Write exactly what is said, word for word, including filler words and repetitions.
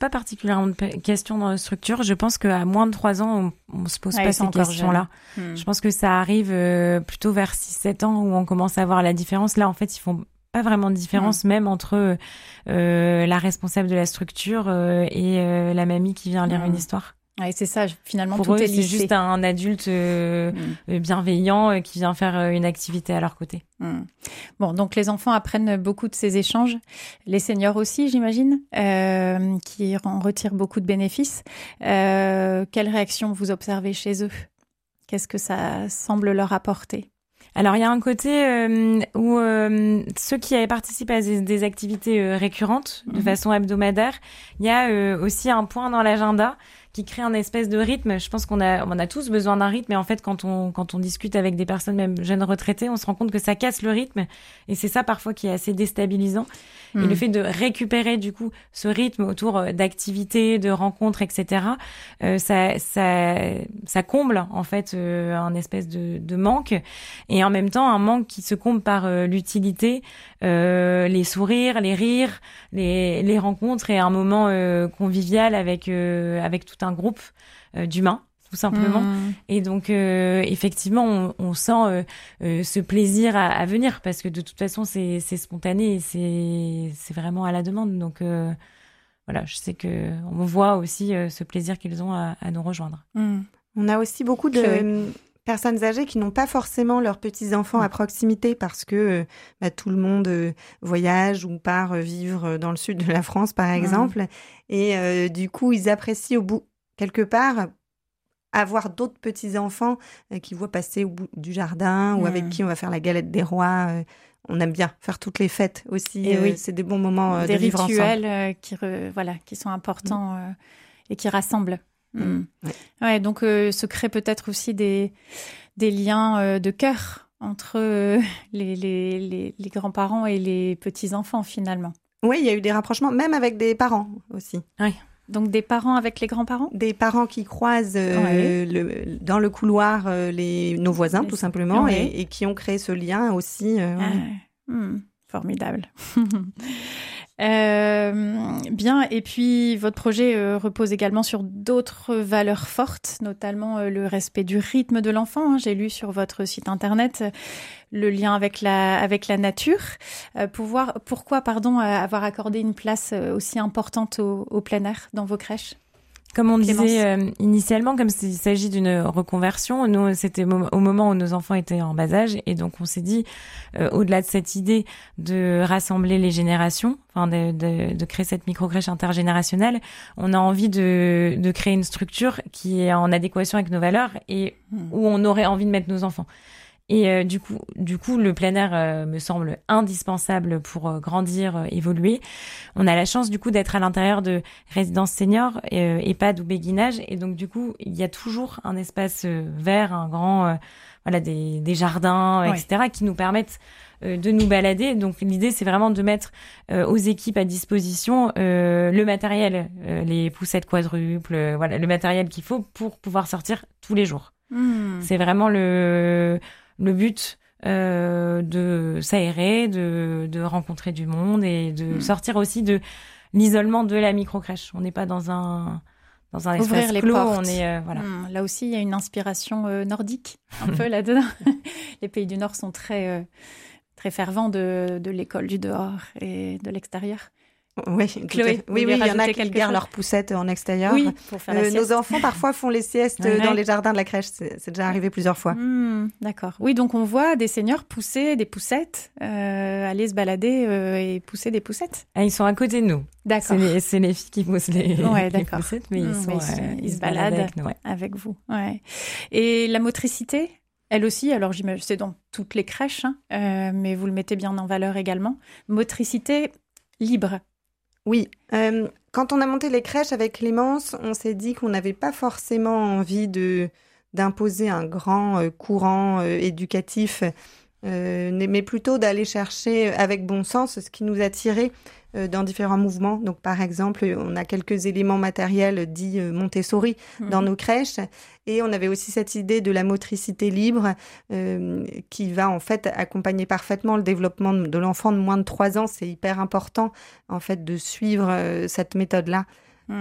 pas particulièrement de p- questions dans la structure. Je pense qu'à moins de trois ans, on, on se pose Ouais, pas ils sont ces encore questions-là. jeunes. Hmm. Je pense que ça arrive euh, plutôt vers six sept ans où on commence à voir la différence. Là, en fait, ils font pas vraiment de différence, Hmm. même entre euh, la responsable de la structure euh, et euh, la mamie qui vient lire Hmm. une histoire. Ouais, c'est ça, finalement, Pour tout eux, est c'est lissé. juste un adulte euh, Hmm. euh, bienveillant euh, qui vient faire euh, une activité à leur côté. Hmm. Bon, donc les enfants apprennent beaucoup de ces échanges. Les seniors aussi, j'imagine, euh, qui en retirent beaucoup de bénéfices. Euh, quelle réaction vous observez chez eux ? Qu'est-ce que ça semble leur apporter ? Alors, il y a un côté euh, où euh, ceux qui participent à des, des activités euh, récurrentes, de Mhm. façon hebdomadaire, il y a euh, aussi un point dans l'agenda qui crée un espèce de rythme. Je pense qu'on a, on a tous besoin d'un rythme, et en fait, quand on, quand on discute avec des personnes, même jeunes retraités, on se rend compte que ça casse le rythme, et c'est ça parfois qui est assez déstabilisant. Mhm. Et le fait de récupérer du coup ce rythme autour d'activités, de rencontres, et cetera, euh, ça, ça, ça comble en fait euh, un espèce de, de manque, et en même temps un manque qui se comble par euh, l'utilité, euh, les sourires, les rires, les, les rencontres et un moment euh, convivial avec euh, avec tout un groupe euh, d'humains, tout simplement. Mmh. Et donc, euh, effectivement, on, on sent euh, euh, ce plaisir à, à venir, parce que de toute façon, c'est, c'est spontané et c'est, c'est vraiment à la demande. Donc, euh, voilà, je sais que on voit aussi euh, ce plaisir qu'ils ont à, à nous rejoindre. Mmh. On a aussi beaucoup de Chloé. personnes âgées qui n'ont pas forcément leurs petits-enfants à proximité parce que euh, bah, tout le monde euh, voyage ou part euh, vivre dans le sud de la France, par exemple. Et euh, du coup, ils apprécient au bout, quelque part, avoir d'autres petits-enfants euh, qui voient passer au bout du jardin ou Mm. avec qui on va faire la galette des rois. euh, on aime bien faire toutes les fêtes aussi. Et euh, oui. C'est des bons moments euh, Des de vivre rituels ensemble. euh, qui, re- voilà, qui sont importants euh, et qui rassemblent. Mm. Ouais. Ouais, donc euh, se créent peut-être aussi des, des liens euh, de cœur entre euh, les, les, les, les grands-parents et les petits-enfants, finalement. Oui, il y a eu des rapprochements, même avec des parents aussi. Donc des parents avec les grands-parents ? Des parents qui croisent euh, Ouais. le, dans le couloir euh, les, nos voisins, Les- tout simplement, Ouais. et, et qui ont créé ce lien aussi. euh, ouais. Ah, hmm, formidable. Euh, bien, et puis votre projet euh, repose également sur d'autres valeurs fortes, notamment euh, le respect du rythme de l'enfant. hein. J'ai lu sur votre site internet euh, le lien avec la avec la nature. Euh, pouvoir, pourquoi, pardon, euh, avoir accordé une place euh, aussi importante au, au plein air dans vos crèches ? Comme on Clémence. disait euh, initialement, comme il s'agit d'une reconversion, nous, c'était mo- au moment où nos enfants étaient en bas âge, et donc on s'est dit, euh, au-delà de cette idée de rassembler les générations, enfin de, de, de créer cette micro-crèche intergénérationnelle, on a envie de, de créer une structure qui est en adéquation avec nos valeurs et Hmm. où on aurait envie de mettre nos enfants. Et euh, du coup, du coup, le plein air euh, me semble indispensable pour euh, grandir, euh, évoluer. On a la chance du coup d'être à l'intérieur de résidences seniors, euh, EHPAD ou béguinage, et donc du coup, il y a toujours un espace euh, vert, un grand, euh, voilà, des, des jardins, Ouais. et cetera, qui nous permettent euh, de nous balader. Donc l'idée, c'est vraiment de mettre euh, aux équipes à disposition euh, le matériel, euh, les poussettes quadruples, euh, voilà, le matériel qu'il faut pour pouvoir sortir tous les jours. Hmm. C'est vraiment le le but euh, de s'aérer, de, de rencontrer du monde et de Mm. sortir aussi de l'isolement de la microcrèche. On n'est pas dans un dans un Ouvrir espace les clos. portes. On est euh, voilà. Hmm, là aussi, il y a une inspiration euh, nordique, un peu là-dedans. Les pays du Nord sont très, euh, très fervents de, de l'école du dehors et de l'extérieur. Oui, tout à Chloé, fait. vous oui, voulez oui, il y en a rajouter qui quelque gardent chose leurs poussettes en extérieur. Oui, pour faire la Euh, sieste. nos enfants parfois font les siestes Ouais. dans les jardins de la crèche. C'est, c'est déjà arrivé plusieurs fois. Hmm, d'accord. Oui, donc on voit des seniors pousser des poussettes, euh, aller se balader euh, et pousser des poussettes. Ah, ils sont à côté de nous. D'accord. C'est les, c'est les filles qui poussent les, Ouais, les d'accord. poussettes, mais ils Mm, sont mais ils se- euh, ils se se baladent baladent. avec nous, ouais. Avec vous, ouais. Et la motricité, elle aussi, alors j'imagine c'est dans toutes les crèches, hein, euh, mais vous le mettez bien en valeur également. Motricité libre. Oui, euh, quand on a monté les crèches avec Clémence, on s'est dit qu'on n'avait pas forcément envie de d'imposer un grand euh, courant euh, éducatif, euh, mais plutôt d'aller chercher avec bon sens ce qui nous attirait euh, dans différents mouvements. Donc, par exemple, on a quelques éléments matériels dits euh, Montessori dans Mhm. nos crèches. Et on avait aussi cette idée de la motricité libre euh, qui va en fait accompagner parfaitement le développement de l'enfant de moins de trois ans. C'est hyper important en fait de suivre euh, cette méthode-là